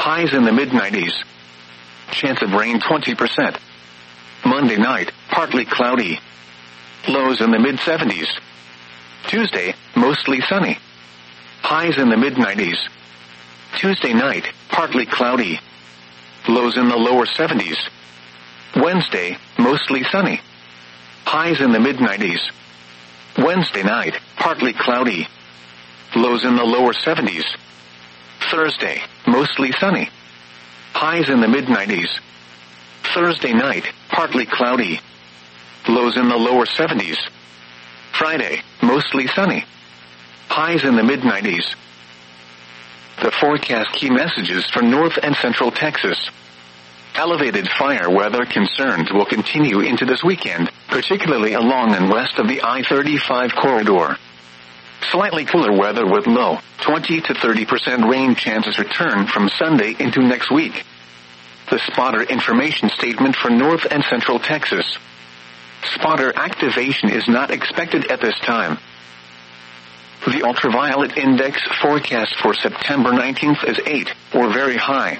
Highs in the mid-90s. Chance of rain 20%. Monday night, partly cloudy. Lows in the mid-70s. Tuesday, mostly sunny. Highs in the mid-90s. Tuesday night, partly cloudy. Lows in the lower 70s. Wednesday, mostly sunny. Highs in the mid-90s. Wednesday night, partly cloudy. Lows in the lower 70s. Thursday, mostly sunny. Highs in the mid-90s. Thursday night, partly cloudy. Lows in the lower 70s. Friday, mostly sunny. Highs in the mid-90s. The forecast key messages for North and Central Texas. Elevated fire weather concerns will continue into this weekend, particularly along and west of the I-35 corridor. Slightly cooler weather with low 20 to 30% rain chances return from Sunday into next week. The spotter information statement for North and Central Texas. Spotter activation is not expected at this time. The ultraviolet index forecast for September 19th is 8, or very high.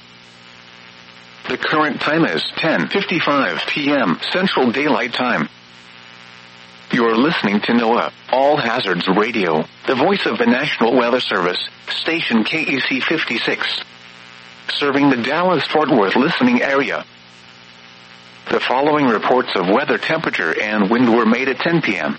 The current time is 10:55 p.m. Central Daylight Time. You're listening to NOAA All Hazards Radio, the voice of the National Weather Service, station KEC 56. Serving the Dallas-Fort Worth listening area. The following reports of weather temperature and wind were made at 10 p.m.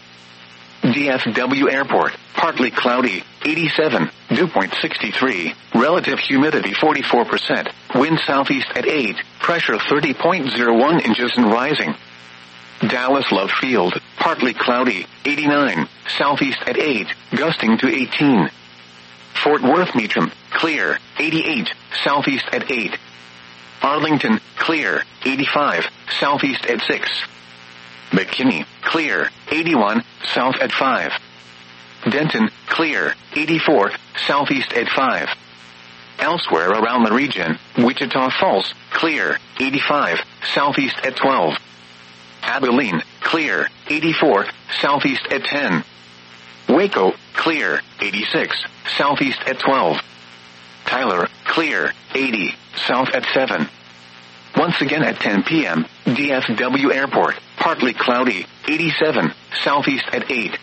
DFW Airport, partly cloudy, 87, dew point 63, relative humidity 44%, wind southeast at 8, pressure 30.01 inches and rising. Dallas Love Field, partly cloudy, 89, southeast at 8, gusting to 18. Fort Worth Meacham, clear, 88, southeast at 8. Arlington, clear, 85, southeast at 6. McKinney, clear, 81, south at 5. Denton, clear, 84, southeast at 5. Elsewhere around the region, Wichita Falls, clear, 85, southeast at 12. Abilene, clear, 84, southeast at 10. Waco, clear, 86, southeast at 12. Tyler, clear, 80, south at 7. Once again at 10 p.m., DFW Airport, partly cloudy, 87, southeast at 8.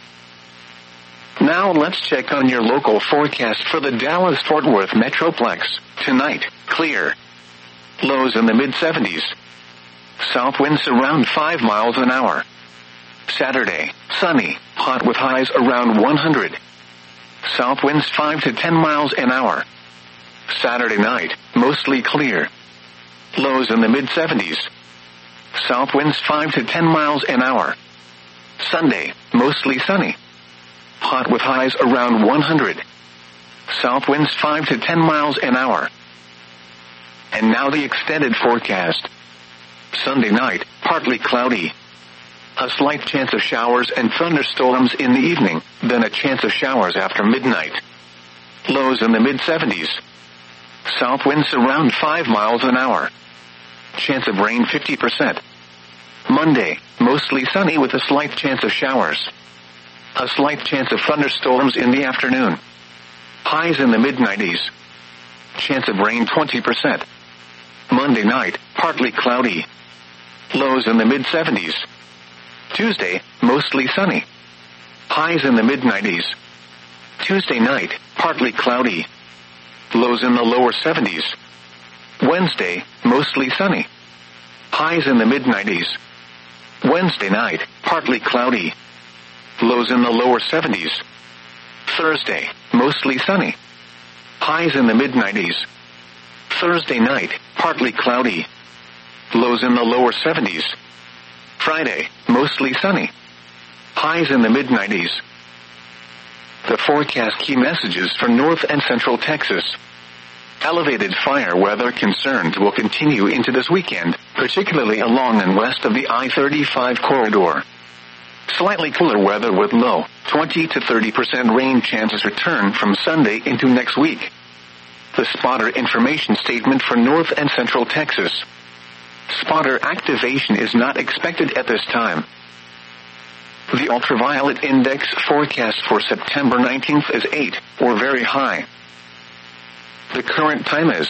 Now let's check on your local forecast for the Dallas-Fort Worth Metroplex. Tonight, clear. Lows in the mid-70s. South winds around 5 miles an hour. Saturday, sunny, hot with highs around 100. South winds 5 to 10 miles an hour. Saturday night, mostly clear. Lows in the mid-70s. South winds 5 to 10 miles an hour. Sunday, mostly sunny. Hot with highs around 100. South winds 5 to 10 miles an hour. And now the extended forecast. Sunday night, partly cloudy. A slight chance of showers and thunderstorms in the evening, then a chance of showers after midnight. Lows in the mid-70s. South winds around 5 miles an hour. Chance of rain 50%. Monday, mostly sunny with a slight chance of showers. A slight chance of thunderstorms in the afternoon. Highs in the mid-90s. Chance of rain 20%. Monday night, partly cloudy. Lows in the mid-70s. Tuesday, mostly sunny. Highs in the mid-90s. Tuesday night, partly cloudy. Lows in the lower 70s. Wednesday, mostly sunny. Highs in the mid-90s. Wednesday night, partly cloudy. Lows in the lower 70s. Thursday, mostly sunny. Highs in the mid-90s. Thursday night, partly cloudy. Lows in the lower 70s. Friday, mostly sunny. Highs in the mid-90s. The forecast key messages for North and Central Texas. Elevated fire weather concerns will continue into this weekend, particularly along and west of the I-35 corridor. Slightly cooler weather with low 20 to 30% rain chances return from Sunday into next week. The spotter information statement for North and Central Texas. Spotter activation is not expected at this time. The ultraviolet index forecast for September 19th is 8, or very high. The current time is